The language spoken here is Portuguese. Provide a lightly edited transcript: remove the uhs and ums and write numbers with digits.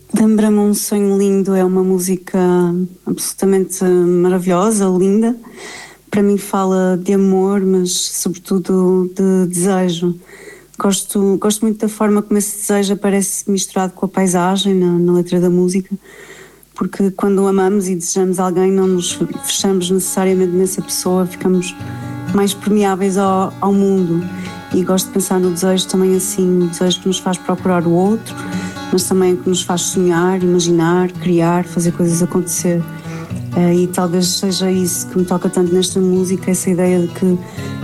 Lembra-me um sonho lindo, é uma música absolutamente maravilhosa, linda. Para mim fala de amor, mas sobretudo de desejo. Gosto muito da forma como esse desejo aparece misturado com a paisagem na letra da música, porque quando amamos e desejamos alguém não nos fechamos necessariamente nessa pessoa, ficamos mais permeáveis ao mundo. E gosto de pensar no desejo também assim, o desejo que nos faz procurar o outro, mas também que nos faz sonhar, imaginar, criar, fazer coisas acontecer. E talvez seja isso que me toca tanto nesta música, essa ideia de que